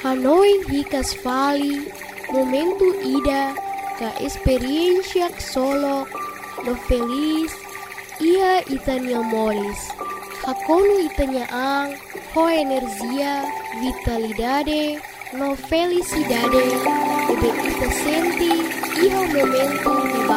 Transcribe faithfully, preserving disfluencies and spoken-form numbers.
Hanoi hikas vali, momento ida, ka experiencia solo, no feliz, ia itania moris. Hakonu itania ang, ho energia, vitalidade, no felicidade, ebe ita senti, iho momento